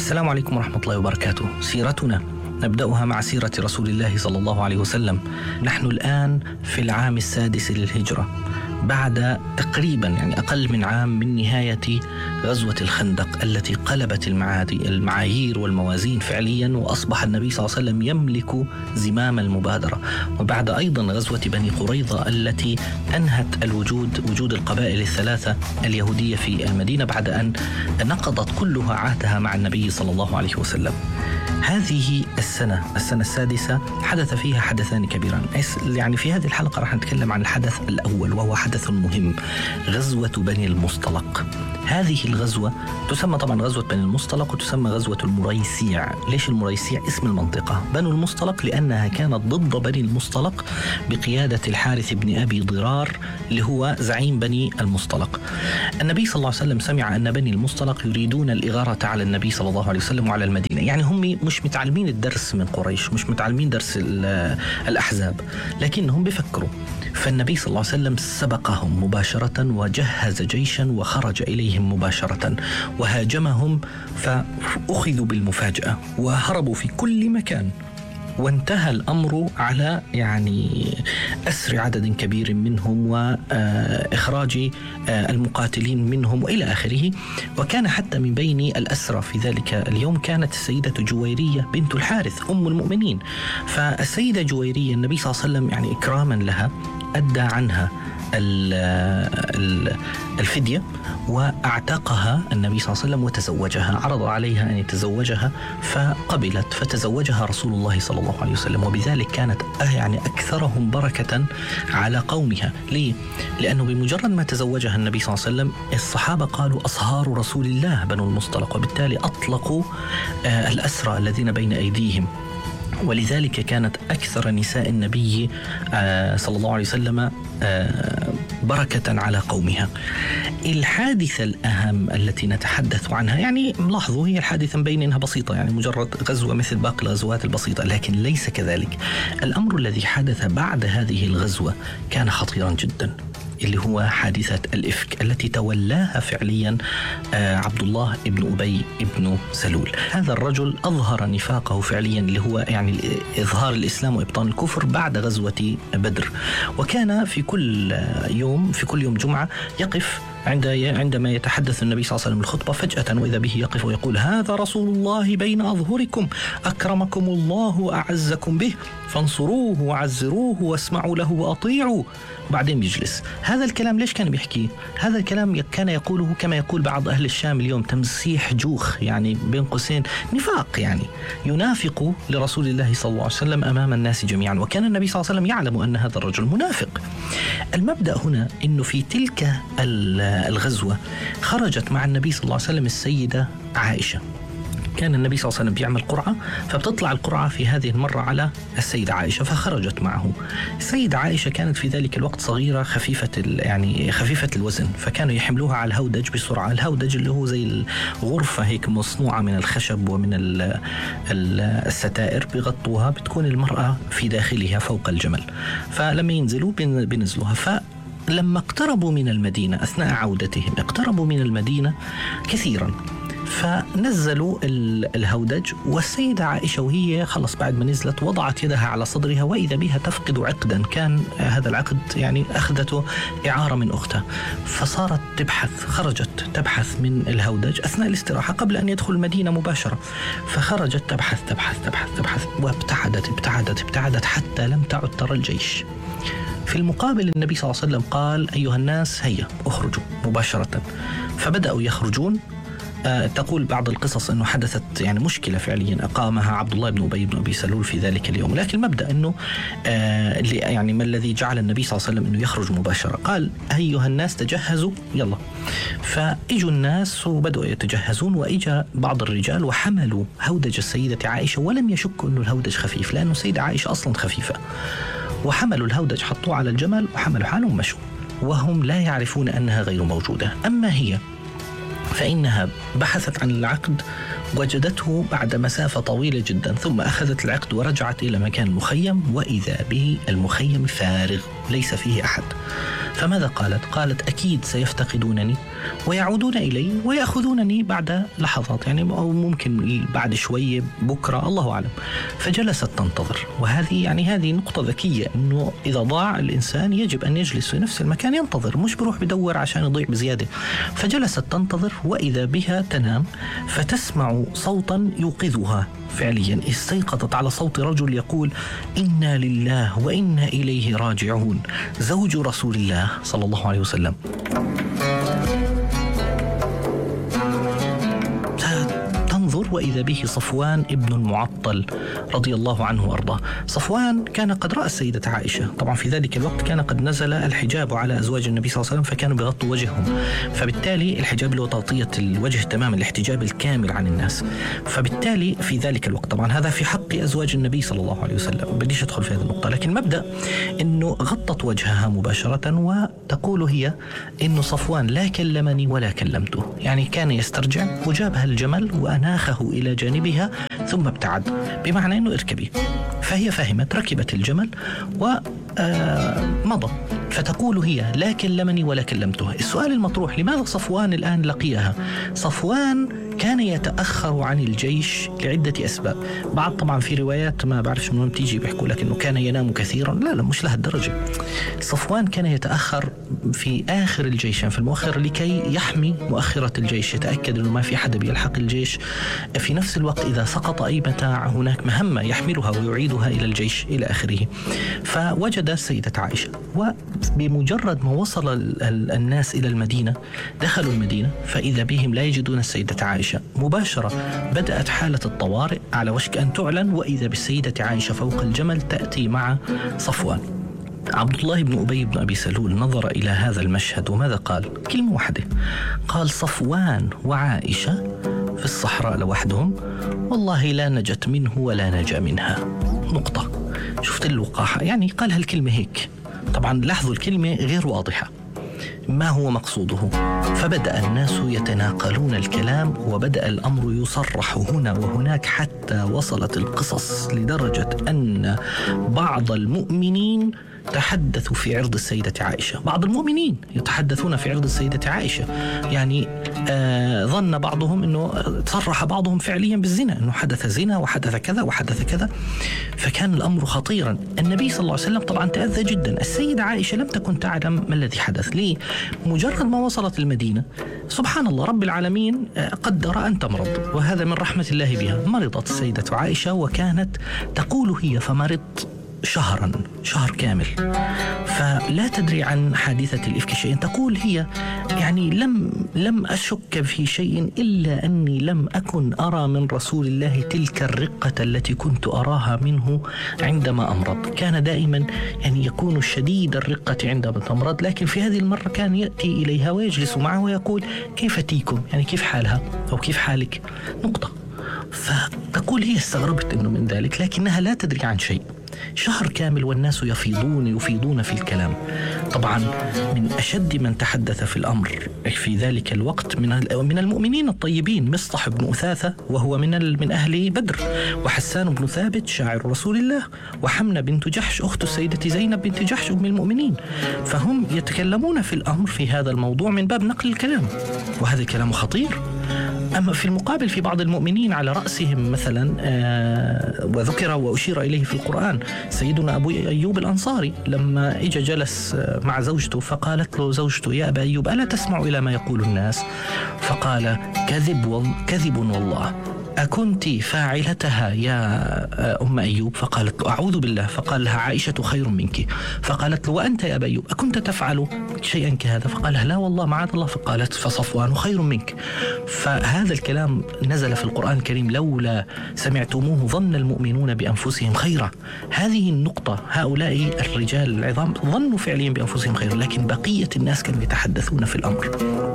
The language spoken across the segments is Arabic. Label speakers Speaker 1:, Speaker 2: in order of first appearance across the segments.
Speaker 1: السلام عليكم ورحمة الله وبركاته. سيرتنا نبدأها مع سيرة رسول الله صلى الله عليه وسلم. نحن الآن في العام 6 للهجرة، بعد تقريبا أقل من عام من نهاية غزوة الخندق التي قلبت المعايير والموازين فعليا، وأصبح النبي صلى الله عليه وسلم يملك زمام المبادرة، وبعد أيضا غزوة بني قريظة التي أنهت وجود القبائل الثلاثة اليهودية في المدينة بعد أن نقضت كلها عهدها مع النبي صلى الله عليه وسلم. هذه السنة 6 حدث فيها حدثان كبيران. في هذه الحلقة راح نتكلم عن الحدث الأول وهو حدث مهم، غزوة بني المصطلق. هذه الغزوة تسمى طبعا غزوة بني المصطلق وتسمى غزوة المريسيع. ليش المريسيع؟ اسم المنطقة. بنو المصطلق لأنها كانت ضد بني المصطلق بقيادة الحارث بن أبي ضرار اللي هو زعيم بني المصطلق. النبي صلى الله عليه وسلم سمع أن بني المصطلق يريدون الإغارة على النبي صلى الله عليه وسلم وعلى المدينة. هم مش متعلمين الدرس من قريش، مش متعلمين درس الأحزاب، لكنهم بيفكروا. فالنبي صلى الله عليه وسلم سبقهم مباشرة وجهز جيشا وخرج إليهم مباشرة وهاجمهم، فأخذوا بالمفاجأة وهربوا في كل مكان، وانتهى الأمر على أسر عدد كبير منهم وإخراج المقاتلين منهم وإلى آخره. وكان حتى من بين الأسرى في ذلك اليوم كانت السيدة جويرية بنت الحارث أم المؤمنين. فالسيدة جويرية النبي صلى الله عليه وسلم إكراما لها أدى عنها الفدية وأعتقها النبي صلى الله عليه وسلم وتزوجها، عرض عليها أن يتزوجها فقبلت، فتزوجها رسول الله صلى الله عليه وسلم، وبذلك كانت أكثرهم بركة على قومها. ليه؟ لأنه بمجرد ما تزوجها النبي صلى الله عليه وسلم الصحابة قالوا أصهار رسول الله بنو المصطلق، وبالتالي أطلقوا الأسرى الذين بين أيديهم، ولذلك كانت أكثر نساء النبي صلى الله عليه وسلم بركة على قومها. الحادثة الأهم التي نتحدث عنها ملاحظوا هي الحادثة مبين إنها بسيطة، مجرد غزوة مثل باقي الغزوات البسيطة، لكن ليس كذلك. الأمر الذي حدث بعد هذه الغزوة كان خطيرا جدا، اللي هو حادثة الإفك التي تولاها فعليا عبد الله ابن أبي ابن سلول. هذا الرجل أظهر نفاقه فعليا، اللي هو إظهار الإسلام وإبطان الكفر بعد غزوة بدر. وكان في كل يوم جمعة يقف عندما يتحدث النبي صلى الله عليه وسلم الخطبة فجأة وإذا به يقف ويقول: هذا رسول الله بين أظهركم أكرمكم الله وأعزكم به فانصروه وعزروه واسمعوا له وأطيعوا. وبعدين بيجلس. هذا الكلام ليش كان بيحكيه؟ هذا الكلام كان يقوله كما يقول بعض أهل الشام اليوم تمسيح جوخ، بين قوسين نفاق، ينافق لرسول الله صلى الله عليه وسلم أمام الناس جميعا. وكان النبي صلى الله عليه وسلم يعلم أن هذا الرجل منافق. المبدأ هنا أنه في تلك الغزوة خرجت مع النبي صلى الله عليه وسلم السيدة عائشة. كان النبي صلى الله عليه وسلم بيعمل قرعة، فبتطلع القرعة في هذه المرة على السيدة عائشة، فخرجت معه. السيدة عائشة كانت في ذلك الوقت صغيرة خفيفة الوزن، فكانوا يحملوها على الهودج بسرعة. الهودج اللي هو زي الغرفة هيك مصنوعة من الخشب ومن الستائر، بيغطوها، بتكون المرأة في داخلها فوق الجمل، فلما ينزلوا بينزلوها. فلما اقتربوا من المدينة أثناء عودتهم اقتربوا من المدينة كثيرا، فنزلوا الهودج، والسيدة عائشة وهي خلص بعد ما نزلت وضعت يدها على صدرها وإذا بها تفقد عقدا، كان هذا العقد أخذته إعارة من أختها، فصارت خرجت تبحث من الهودج أثناء الاستراحة قبل أن يدخل المدينة مباشرة، فخرجت تبحث وابتعدت حتى لم تعد ترى الجيش. في المقابل النبي صلى الله عليه وسلم قال: أيها الناس هيا اخرجوا مباشرة. فبدأوا يخرجون. تقول بعض القصص أنه حدثت مشكلة فعليا أقامها عبد الله بن أبي بن أبي سلول في ذلك اليوم، لكن المبدأ أنه ما الذي جعل النبي صلى الله عليه وسلم أنه يخرج مباشرة؟ قال: أيها الناس تجهزوا يلا. فإجوا الناس وبدأوا يتجهزون، وإجا بعض الرجال وحملوا هودج السيدة عائشة، ولم يشكوا أنه الهودج خفيف لأنه السيدة عائشة أصلا خفيفة، وحملوا الهودج حطوه على الجمل وحملوا حالهم ومشوا، وهم لا يعرفون أنها غير موجودة. أما هي فإنها بحثت عن العقد وجدته بعد مسافة طويلة جدا، ثم أخذت العقد ورجعت إلى مكان المخيم، وإذا به المخيم فارغ ليس فيه أحد. فماذا قالت؟ قالت أكيد سيفتقدونني ويعودون إلي ويأخذونني بعد لحظات، يعني أو ممكن بعد شوية بكرة، الله أعلم. فجلست تنتظر، وهذه هذه نقطة ذكية، أنه إذا ضاع الإنسان يجب أن يجلس في نفس المكان ينتظر، مش بروح بدور عشان يضيع بزيادة. فجلست تنتظر وإذا بها تنام، فتسمع صوتا يوقظها. فعليا استيقظت على صوت رجل يقول: إنا لله وإنا إليه راجعون، زوج رسول الله صلى الله عليه وسلم. وإذا به صفوان ابن المعطل رضي الله عنه وأرضاه. صفوان كان قد رأى السيدة عائشة، طبعا في ذلك الوقت كان قد نزل الحجاب على أزواج النبي صلى الله عليه وسلم، فكانوا بيغطوا وجههم، فبالتالي الحجاب اللي هو تغطية الوجه تماما، الاحتجاب الكامل عن الناس. فبالتالي في ذلك الوقت، طبعا هذا في حق أزواج النبي صلى الله عليه وسلم، بديش أدخل في هذه النقطة، لكن مبدأ إنه غطت وجهها مباشرة، وتقول هي إنه صفوان لا كلمني ولا كلمته، يعني كان يسترجع وجابها الجمل وأناخه إلى جانبها ثم ابتعد، بمعنى أنه اركبي. فهي فهمت، ركبت الجمل ومضى. فتقول هي: لا كلمني ولا كلمته. السؤال المطروح: لماذا صفوان الآن لقيها؟ صفوان كان يتأخر عن الجيش لعدة أسباب. بعض طبعا في روايات ما بعرفش من وين تيجي بيحكوا لك إنه كان ينام كثيرا، لا مش لهالدرجة. صفوان كان يتأخر في آخر الجيش، يعني في المؤخر، لكي يحمي مؤخرة الجيش، يتأكد إنه ما في حدا بيلحق الجيش. في نفس الوقت إذا سقط أي متاع هناك مهمة يحملها ويعيدها إلى الجيش إلى آخره. فوجد السيدة عائشة، وبمجرد ما وصل الناس إلى المدينة، دخلوا المدينة، فإذا بهم لا يجدون السيدة عائشة. مباشرة بدأت حالة الطوارئ على وشك أن تعلن، وإذا بالسيدة عائشة فوق الجمل تأتي مع صفوان. عبد الله بن أبي بن أبي سلول نظر إلى هذا المشهد وماذا قال؟ كلمة واحدة، قال: صفوان وعائشة في الصحراء لوحدهم، والله لا نجت منه ولا نجا منها. نقطة. شفت الوقاحة؟ يعني قال هالكلمة هيك. طبعا لاحظوا الكلمة غير واضحة ما هو مقصوده. فبدأ الناس يتناقلون الكلام، وبدأ الأمر يصرح هنا وهناك، حتى وصلت القصص لدرجة أن بعض المؤمنين تحدثوا في عرض السيدة عائشة. بعض المؤمنين يتحدثون في عرض السيدة عائشة، يعني ظن بعضهم أنه تصرح بعضهم فعليا بالزنا، أنه حدث زنا وحدث كذا وحدث كذا. فكان الأمر خطيرا. النبي صلى الله عليه وسلم طبعا تأذى جدا. السيدة عائشة لم تكن تعلم ما الذي حدث. ليه؟ مجرد ما وصلت المدينة، سبحان الله، رب العالمين قدر أن تمرض، وهذا من رحمة الله بها. مرضت السيدة عائشة، وكانت تقول هي: فمرضت شهر كامل، فلا تدري عن حادثة الإفك شيء. تقول هي: يعني لم أشك في شيء إلا أني لم أكن أرى من رسول الله تلك الرقة التي كنت أراها منه عندما أمرض. كان دائما يعني يكون شديد الرقة عندما تمرض، لكن في هذه المرة كان يأتي إليها ويجلس معها ويقول: كيف تيكم؟ يعني كيف حالها أو كيف حالك؟ نقطة. فتقول هي استغربت أنه من ذلك، لكنها لا تدري عن شيء. شهر كامل والناس يفيضون في الكلام. طبعا من أشد من تحدث في الأمر في ذلك الوقت من المؤمنين الطيبين مصطح بن أثاثة، وهو من أهل بدر، وحسان بن ثابت شاعر رسول الله، وحمنة بنت جحش أخت السيدة زينب بنت جحش أم المؤمنين. فهم يتكلمون في الأمر في هذا الموضوع من باب نقل الكلام، وهذا الكلام خطير. أما في المقابل في بعض المؤمنين على رأسهم مثلا وذكر وأشير إليه في القرآن سيدنا أبو أيوب الأنصاري، لما إجا جلس مع زوجته، فقالت له زوجته: يا أبا أيوب، ألا تسمع إلى ما يقول الناس؟ فقال: كذب والله، أكنت فاعلتها يا أم أيوب؟ فقالت له: أعوذ بالله. فقال لها: عائشة خير منك. فقالت له: وأنت يا أبا أيوب أكنت تفعل شيئا كهذا؟ فقال: لا والله معاذ الله. فقالت: فصفوان خير منك. فهذا الكلام نزل في القرآن الكريم: لولا سمعتموه ظن المؤمنون بأنفسهم خيرا. هذه النقطة، هؤلاء الرجال العظام ظنوا فعليا بأنفسهم خيرا، لكن بقية الناس كانوا يتحدثون في الأمر.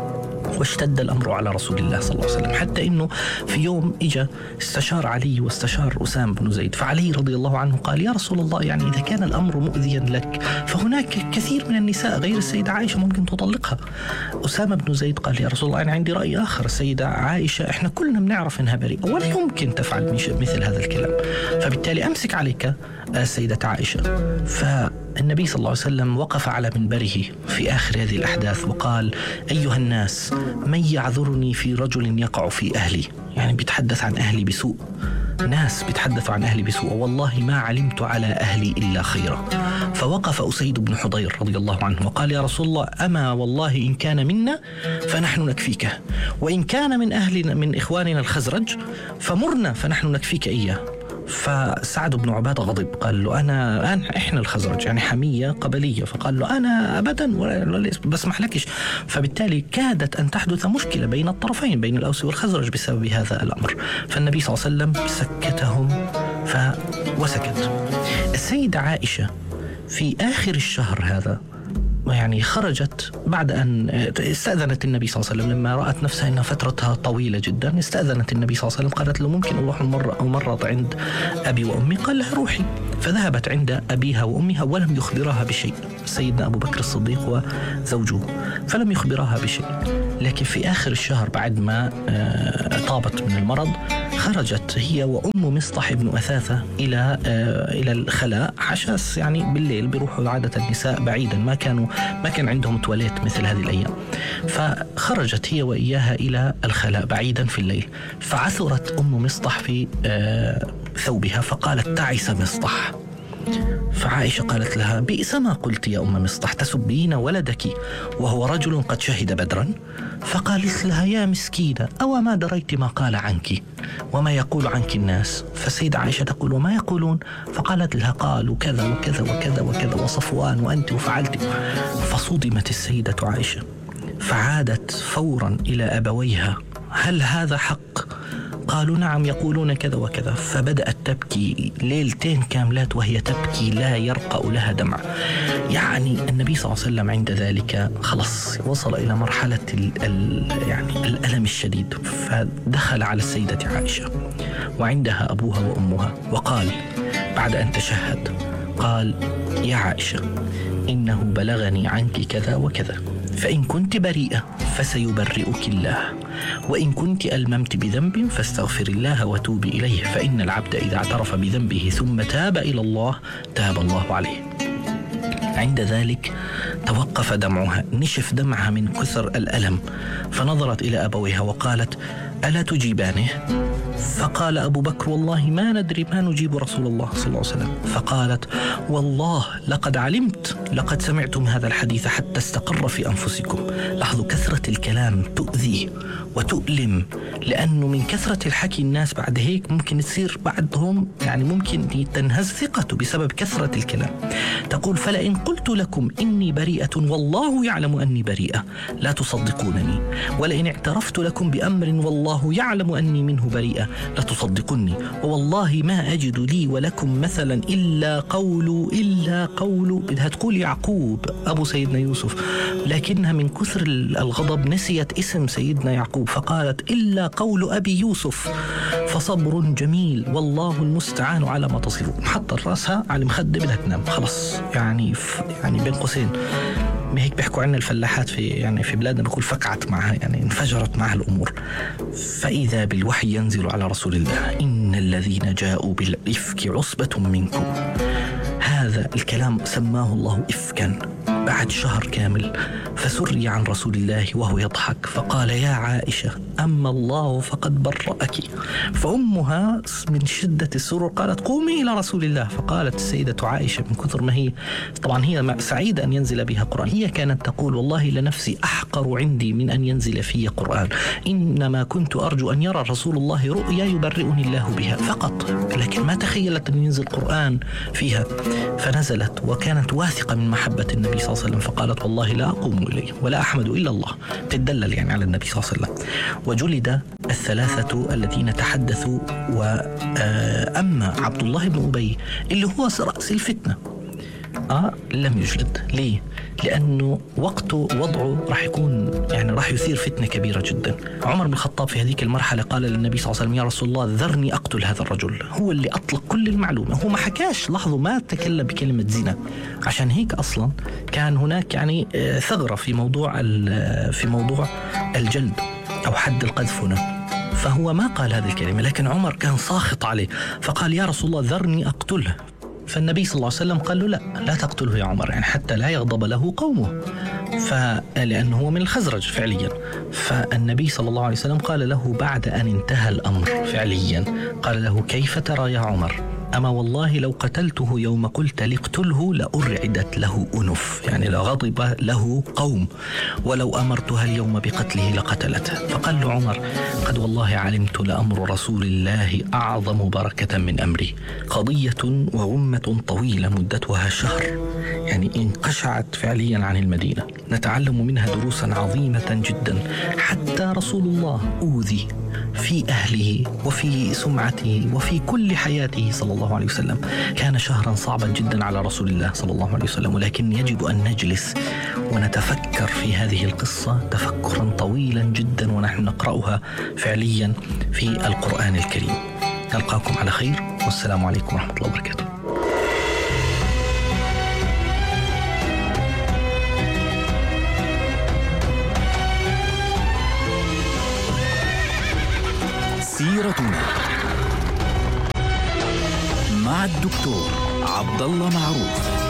Speaker 1: واشتد الأمر على رسول الله صلى الله عليه وسلم، حتى إنه في يوم إجا استشار علي واستشار أسامة بن زيد. فعلي رضي الله عنه قال: يا رسول الله، يعني إذا كان الأمر مؤذيا لك فهناك كثير من النساء غير السيدة عائشة ممكن تطلقها. أسامة بن زيد قال: يا رسول الله، أنا عندي رأي آخر. السيدة عائشة إحنا كلنا بنعرف إنها بريئة ولا يمكن تفعل مثل هذا الكلام، فبالتالي أمسك عليك السيدة عائشة. النبي صلى الله عليه وسلم وقف على منبره في آخر هذه الأحداث وقال: أيها الناس، من يعذرني في رجل يقع في أهلي؟ يعني بيتحدث عن أهلي بسوء، ناس بيتحدثوا عن أهلي بسوء، والله ما علمت على أهلي إلا خيرا. فوقف أسيد بن حضير رضي الله عنه وقال: يا رسول الله، أما والله إن كان منا فنحن نكفيك، وإن كان من أهلنا من إخواننا الخزرج فمرنا فنحن نكفيك إياه. فسعد بن عبادة غضب، قال له: إحنا الخزرج، يعني حمية قبلية. فقال له: أنا أبدا ولا بسمح لكش. فبالتالي كادت أن تحدث مشكلة بين الطرفين، بين الأوس والخزرج، بسبب هذا الأمر. فالنبي صلى الله عليه وسلم سكتهم وسكت. السيدة عائشة في آخر الشهر هذا يعني خرجت بعد أن استأذنت النبي صلى الله عليه وسلم، لما رأت نفسها أن فترتها طويلة جدا استأذنت النبي صلى الله عليه وسلم، قالت له: ممكن أروح مرة عند أبي وأمي؟ قال لها: روحي. فذهبت عند أبيها وأمها ولم يخبرها بشيء، سيدنا أبو بكر الصديق وزوجه، فلم يخبرها بشيء. لكن في آخر الشهر بعد ما طابت من المرض خرجت هي وأم مصطح بن أثاثة إلى الخلاء، حشاس يعني بالليل بيروحوا عادة النساء بعيدا، ما كان عندهم تواليت مثل هذه الأيام. فخرجت هي وإياها إلى الخلاء بعيدا في الليل، فعثرت أم مصطح في ثوبها فقالت: تعس مصطح. فعائشة قالت لها: بئس ما قلت يا أم مصطح، تسبين ولدك وهو رجل قد شهد بدرا؟ فقالت لها: يا مسكينة، أو ما دريت ما قال عنك وما يقول عنك الناس؟ فالسيدة عائشة تقول: وما يقولون؟ فقالت لها: قالوا كذا وكذا وكذا وكذا وصفوان وأنت وفعلت. فصدمت السيدة عائشة فعادت فورا إلى أبويها: هل هذا حق؟ قالوا: نعم، يقولون كذا وكذا. فبدأت تبكي ليلتين كاملات وهي تبكي لا يرقأ لها دمع. يعني النبي صلى الله عليه وسلم عند ذلك خلص وصل إلى مرحلة يعني الألم الشديد، فدخل على السيدة عائشة وعندها أبوها وأمها وقال بعد أن تشهد، قال: يا عائشة، إنه بلغني عنك كذا وكذا، فإن كنت بريئة فسيبرئك الله، وإن كنت ألممت بذنب فاستغفر الله وتوبي إليه، فإن العبد إذا اعترف بذنبه ثم تاب إلى الله تاب الله عليه. عند ذلك توقف دمعها، نشف دمعها من كثر الألم، فنظرت إلى أبويها وقالت: ألا تجيبانه؟ فقال أبو بكر: والله ما ندري ما نجيب رسول الله صلى الله عليه وسلم. فقالت: والله لقد علمت، لقد سمعتم هذا الحديث حتى استقر في أنفسكم. لاحظوا كثرة الكلام تؤذي وتؤلم، لأنه من كثرة الحكي الناس بعد هيك ممكن تصير بعضهم يعني ممكن تنهز ثقته بسبب كثرة الكلام. تقول: فلئن قلت لكم إني بريئة والله يعلم أني بريئة لا تصدقونني، ولئن اعترفت لكم بأمر والله يعلم أني منه بريئة لا تصدقني، ووالله ما أجد لي ولكم مثلا إلا قول بدها تقول يعقوب أبو سيدنا يوسف، لكنها من كثر الغضب نسيت اسم سيدنا يعقوب فقالت: إلا قول أبي يوسف فصبر جميل والله المستعان على ما تصفون. حط رأسها على المخدة بدها تنام خلص، يعني بين قوسين هيك بيحكوا عنا الفلاحات في بلادنا، بيقول فقعت معها، يعني انفجرت معها الأمور. فإذا بالوحي ينزل على رسول الله: إن الذين جاءوا بالإفك عصبة منكم. هذا الكلام سماه الله إفكا بعد شهر كامل، فسري عن رسول الله وهو يضحك فقال: يا عائشة، أما الله فقد برأك. فأمها من شدة السرور قالت: قومي إلى رسول الله. فقالت السيدة عائشة من كثر ما هي طبعا هي سعيدة أن ينزل بها قرآن، هي كانت تقول: والله لنفسي أحقر عندي من أن ينزل في قرآن، إنما كنت أرجو أن يرى رسول الله رؤيا يبرئني الله بها فقط، لكن ما تخيلت أن ينزل قرآن فيها. فنزلت وكانت واثقة من محبة النبي صلى الله عليه وسلم، فقالت: والله لا أقوم إليه ولا أحمد إلا الله، تدلل يعني على النبي صلى الله عليه وسلم. وجلد الثلاثة الذين تحدثوا، وأما عبد الله بن أبي اللي هو رأس الفتنة لم يجلد. ليه؟ لأنه وقته وضعه راح يكون يعني راح يثير فتنة كبيرة جدا. عمر بن الخطاب في هذيك المرحلة قال للنبي صلى الله عليه وسلم: يا رسول الله، ذرني أقتل هذا الرجل. هو اللي أطلق كل المعلومة، هو ما حكاش، لاحظوا ما تكلم بكلمة زنا. عشان هيك أصلا كان هناك يعني ثغرة في موضوع الجلد أو حد القذف هنا، فهو ما قال هذه الكلمة، لكن عمر كان ساخط عليه فقال: يا رسول الله، ذرني أقتله. فالنبي صلى الله عليه وسلم قال له لا تقتله يا عمر، يعني حتى لا يغضب له قومه، لأنه هو من الخزرج فعليا. فالنبي صلى الله عليه وسلم قال له بعد أن انتهى الأمر فعليا، قال له كيف ترى يا عمر؟ أما والله لو قتلته يوم قلت لقتله لأرعدت له أنف، يعني لغضب له قوم، ولو أمرتها اليوم بقتله لقتلته. فقال له عمر قد والله علمت لأمر رسول الله أعظم بركة من أمري، قضية وغمة طويلة مدتها شهر، يعني انقشعت فعليا عن المدينة، نتعلم منها دروسا عظيمة جدا. حتى رسول الله أوذي في أهله وفي سمعته وفي كل حياته صلى الله عليه وسلم. كان شهرا صعبا جدا على رسول الله صلى الله عليه وسلم، ولكن يجب أن نجلس ونتفكر في هذه القصة تفكرا طويلا جدا ونحن نقرأها فعليا في القرآن الكريم. نلقاكم على خير، والسلام عليكم ورحمة الله وبركاته.
Speaker 2: سيرتنا مع الدكتور عبد الله معروف.